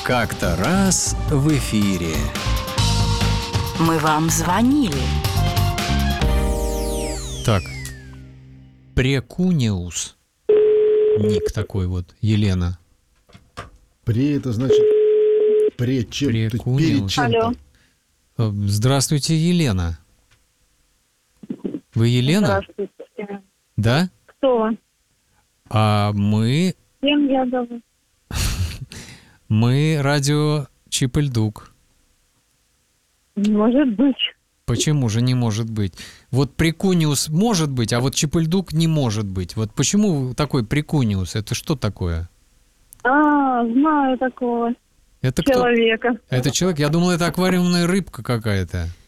Как-то раз в эфире. Мы вам звонили. Так, Прекуниус. Ник такой вот, Елена. Это значит перед Прекуниус. чем-то. Алло. Здравствуйте, Елена. Вы Елена? Здравствуйте. Да? Кто вы? А мы Кем я зову? радио Чип и Льдук. Может быть. Почему же не может быть? Вот Прекуниус может быть, а вот Чип и Льдук не может быть. Вот почему такой Прекуниус? Это что такое? Знаю такого Это кто? человека. Это человек? Я думал, это аквариумная рыбка какая-то.